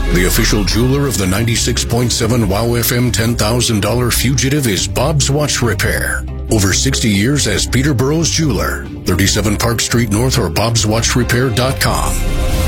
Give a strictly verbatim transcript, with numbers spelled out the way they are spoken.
The official jeweler of the ninety-six point seven WOW F M ten thousand dollars Fugitive is Bob's Watch Repair. Over sixty years as Peterborough's jeweler. thirty-seven Park Street North or bobs watch repair dot com.